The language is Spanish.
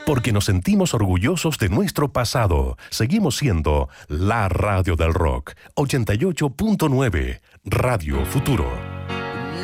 Porque nos sentimos orgullosos de nuestro pasado. Seguimos siendo la radio del rock. 88.9, Radio Futuro.